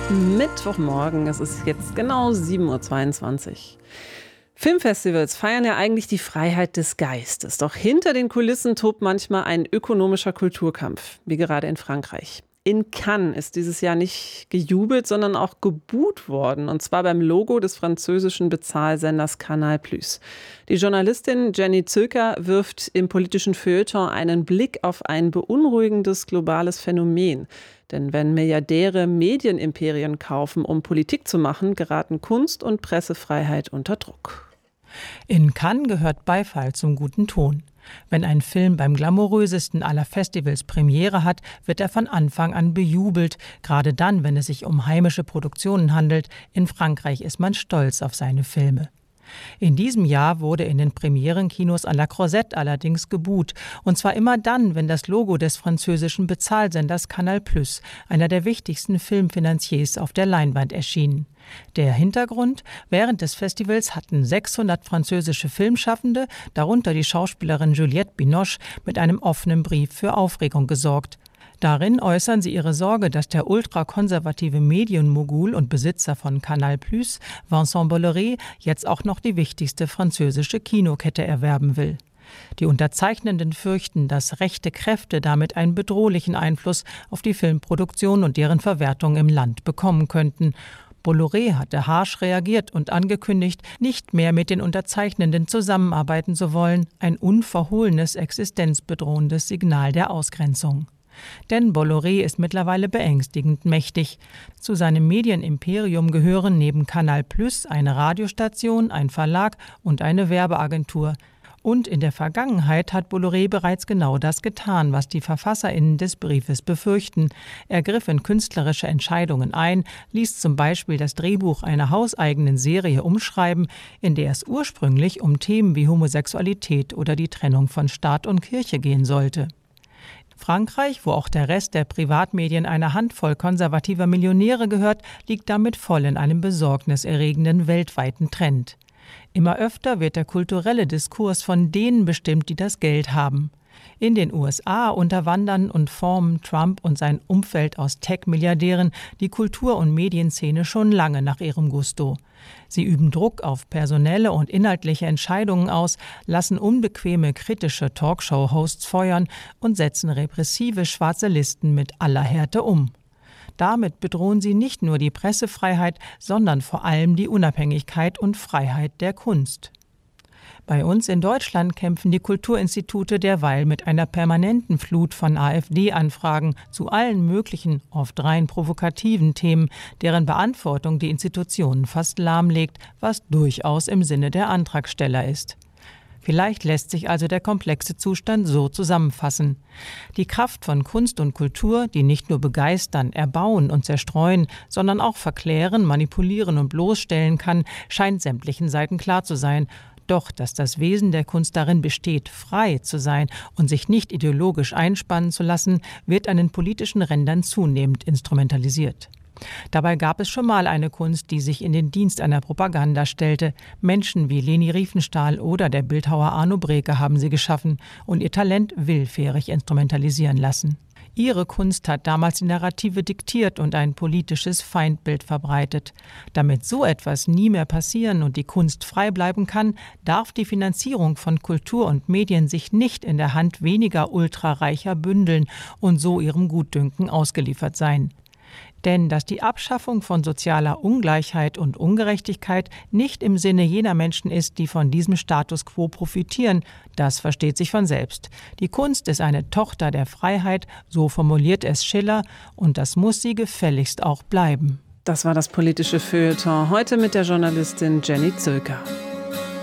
Mittwochmorgen, es ist jetzt genau 7:22 Uhr. Filmfestivals feiern ja eigentlich die Freiheit des Geistes. Doch hinter den Kulissen tobt manchmal ein ökonomischer Kulturkampf, wie gerade in Frankreich. In Cannes ist dieses Jahr nicht gejubelt, sondern auch gebuht worden. Und zwar beim Logo des französischen Bezahlsenders Canal+. Die Journalistin Jenny Zöker wirft im politischen Feuilleton einen Blick auf ein beunruhigendes globales Phänomen. Denn wenn Milliardäre Medienimperien kaufen, um Politik zu machen, geraten Kunst- und Pressefreiheit unter Druck. In Cannes gehört Beifall zum guten Ton. Wenn ein Film beim glamourösesten aller Festivals Premiere hat, wird er von Anfang an bejubelt. Gerade dann, wenn es sich um heimische Produktionen handelt. In Frankreich ist man stolz auf seine Filme. In diesem Jahr wurde in den Premierenkinos à la Croisette allerdings gebuht. Und zwar immer dann, wenn das Logo des französischen Bezahlsenders Canal+, einer der wichtigsten Filmfinanziers, auf der Leinwand erschien. Der Hintergrund: Während des Festivals hatten 600 französische Filmschaffende, darunter die Schauspielerin Juliette Binoche, mit einem offenen Brief für Aufregung gesorgt. Darin äußern sie ihre Sorge, dass der ultrakonservative Medienmogul und Besitzer von Canal+, Vincent Bolloré, jetzt auch noch die wichtigste französische Kinokette erwerben will. Die Unterzeichnenden fürchten, dass rechte Kräfte damit einen bedrohlichen Einfluss auf die Filmproduktion und deren Verwertung im Land bekommen könnten. Bolloré hatte harsch reagiert und angekündigt, nicht mehr mit den Unterzeichnenden zusammenarbeiten zu wollen, ein unverhohlenes, existenzbedrohendes Signal der Ausgrenzung. Denn Bolloré ist mittlerweile beängstigend mächtig. Zu seinem Medienimperium gehören neben Canal+ eine Radiostation, ein Verlag und eine Werbeagentur. Und in der Vergangenheit hat Bolloré bereits genau das getan, was die VerfasserInnen des Briefes befürchten. Er griff in künstlerische Entscheidungen ein, ließ zum Beispiel das Drehbuch einer hauseigenen Serie umschreiben, in der es ursprünglich um Themen wie Homosexualität oder die Trennung von Staat und Kirche gehen sollte. Frankreich, wo auch der Rest der Privatmedien einer Handvoll konservativer Millionäre gehört, liegt damit voll in einem besorgniserregenden weltweiten Trend. Immer öfter wird der kulturelle Diskurs von denen bestimmt, die das Geld haben. In den USA unterwandern und formen Trump und sein Umfeld aus Tech-Milliardären die Kultur- und Medienszene schon lange nach ihrem Gusto. Sie üben Druck auf personelle und inhaltliche Entscheidungen aus, lassen unbequeme, kritische Talkshow-Hosts feuern und setzen repressive schwarze Listen mit aller Härte um. Damit bedrohen sie nicht nur die Pressefreiheit, sondern vor allem die Unabhängigkeit und Freiheit der Kunst. Bei uns in Deutschland kämpfen die Kulturinstitute derweil mit einer permanenten Flut von AfD-Anfragen zu allen möglichen, oft rein provokativen Themen, deren Beantwortung die Institutionen fast lahmlegt, was durchaus im Sinne der Antragsteller ist. Vielleicht lässt sich also der komplexe Zustand so zusammenfassen. Die Kraft von Kunst und Kultur, die nicht nur begeistern, erbauen und zerstreuen, sondern auch verklären, manipulieren und bloßstellen kann, scheint sämtlichen Seiten klar zu sein. Doch, dass das Wesen der Kunst darin besteht, frei zu sein und sich nicht ideologisch einspannen zu lassen, wird an den politischen Rändern zunehmend instrumentalisiert. Dabei gab es schon mal eine Kunst, die sich in den Dienst einer Propaganda stellte. Menschen wie Leni Riefenstahl oder der Bildhauer Arno Breke haben sie geschaffen und ihr Talent willfährig instrumentalisieren lassen. Ihre Kunst hat damals die Narrative diktiert und ein politisches Feindbild verbreitet. Damit so etwas nie mehr passieren und die Kunst frei bleiben kann, darf die Finanzierung von Kultur und Medien sich nicht in der Hand weniger Ultrareicher bündeln und so ihrem Gutdünken ausgeliefert sein. Denn dass die Abschaffung von sozialer Ungleichheit und Ungerechtigkeit nicht im Sinne jener Menschen ist, die von diesem Status quo profitieren, das versteht sich von selbst. Die Kunst ist eine Tochter der Freiheit, so formuliert es Schiller, und das muss sie gefälligst auch bleiben. Das war das politische Feuilleton, heute mit der Journalistin Jenny Zöker.